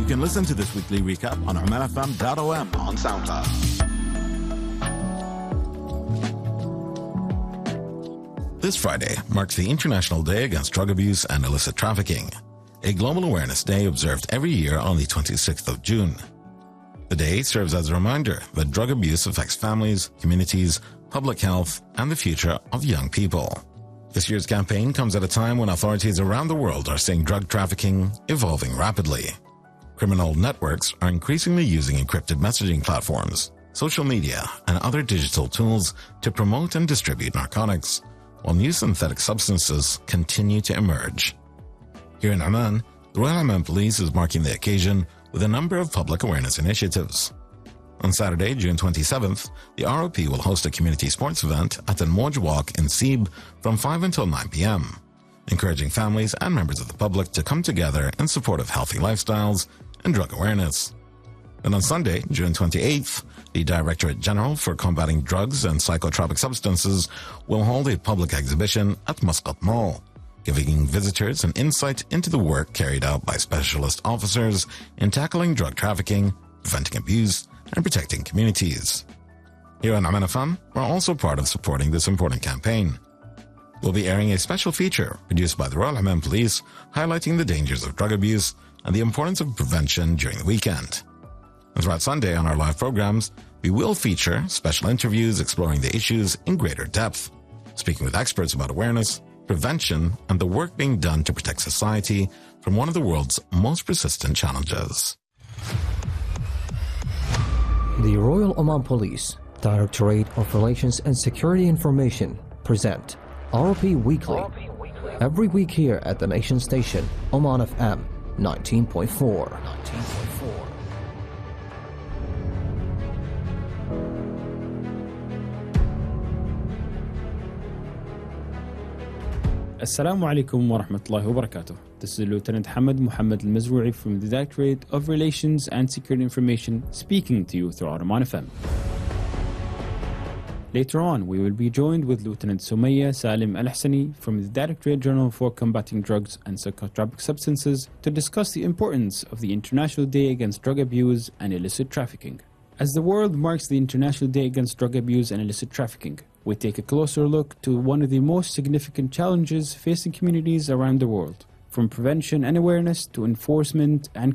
You can listen to this weekly recap on omanfm.om on SoundCloud. This Friday marks the International Day Against Drug Abuse and Illicit Trafficking, a global awareness day observed every year on the 26th of June. The day serves as a reminder that drug abuse affects families, communities, public health, and the future of young people. This year's campaign comes at a time when authorities around the world are seeing drug trafficking evolving rapidly. Criminal networks are increasingly using encrypted messaging platforms, social media, and other digital tools to promote and distribute narcotics, while new synthetic substances continue to emerge. Here in Oman, the Royal Oman Police is marking the occasion with a number of public awareness initiatives. On Saturday, June 27th, the ROP will host a community sports event at the Moj Walk in Seeb from 5 until 9 p.m., encouraging families and members of the public to come together in support of healthy lifestyles and drug awareness. And on Sunday, June 28th, the Directorate General for Combating Drugs and Psychotropic Substances will hold a public exhibition at Muscat Mall, giving visitors an insight into the work carried out by specialist officers in tackling drug trafficking, preventing abuse, and protecting communities. Here on Oman FM, we're also part of supporting this important campaign. We'll be airing a special feature produced by the Royal Oman Police highlighting the dangers of drug abuse and the importance of prevention during the weekend. And throughout Sunday on our live programs, we will feature special interviews exploring the issues in greater depth, speaking with experts about awareness, prevention, and the work being done to protect society from one of the world's most persistent challenges. The Royal Oman Police, Directorate of Relations and Security Information present ROP Weekly. Every week here at the nation station, Oman FM 19.4. Assalamu alaikum wa rahmatullahi wa barakatuh. This is Lieutenant Hamad Muhammad Al-Mazroui from the Directorate of Relations and Security Information speaking to you throughout Oman FM. Later on, we will be joined with Lieutenant Sumaya Salim Al-Ahsani from the Directorate General for Combating Drugs and Psychotropic Substances to discuss the importance of the International Day Against Drug Abuse and Illicit Trafficking. As the world marks the International Day Against Drug Abuse and Illicit Trafficking, we take a closer look to one of the most significant challenges facing communities around the world, from prevention and awareness to enforcement and